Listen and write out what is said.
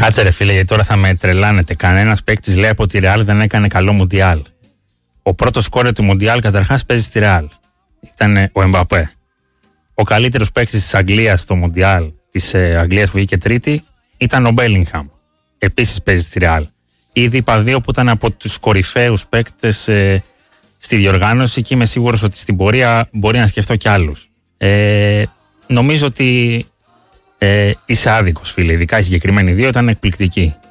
Κάτσε ρε φίλε, γιατί τώρα θα με τρελάνετε. Κανένας παίκτης λέει από τη Ρεάλ δεν έκανε καλό Μουντιάλ. Ο πρώτος σκόρερ του Μουντιάλ καταρχάς παίζει στη Ρεάλ. Ήταν ο Εμπαπέ. Ο καλύτερος παίκτης της Αγγλίας στο Μουντιάλ της Αγγλίας που βγήκε τρίτη ήταν ο Μπέλιγχαμ. Επίσης παίζει στη Ρεάλ. Ήδη είπα δύο που ήταν από τους κορυφαίους παίκτες στη διοργάνωση και είμαι σίγουρος ότι στην πορεία μπορεί να σκεφτώ κι άλλους. Νομίζω ότι είσαι άδικος, φίλε. Ειδικά οι συγκεκριμένοι δύο ήταν εκπληκτικοί.